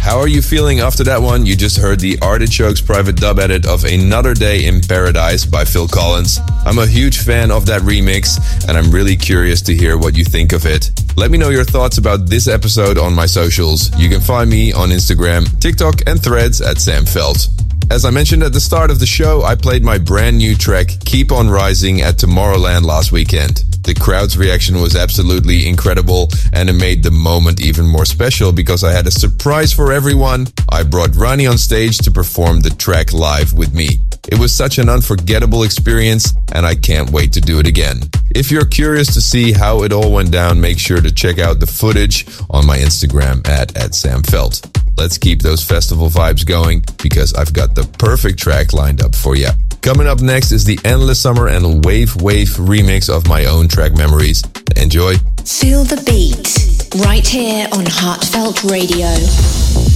How are you feeling after that one? You just heard the Artichokes private dub edit of Another Day in Paradise by Phil Collins. I'm a huge fan of that remix, and I'm really curious to hear what you think of it. Let me know your thoughts about this episode on my socials. You can find me on Instagram, TikTok, and Threads at Sam Veld. As I mentioned at the start of the show, I played my brand new track Keep On Rising at Tomorrowland last weekend. The crowd's reaction was absolutely incredible, and it made the moment even more special because I had a surprise for everyone. I brought Rani on stage to perform the track live with me. It was such an unforgettable experience, and I can't wait to do it again. If you're curious to see how it all went down, make sure to check out the footage on my Instagram at @SamVeld. Let's keep those festival vibes going because I've got the perfect track lined up for you. Coming up next is the Endless Summer and Wave remix of my own track Memories. Enjoy. Feel the beat right here on Heartfelt Radio.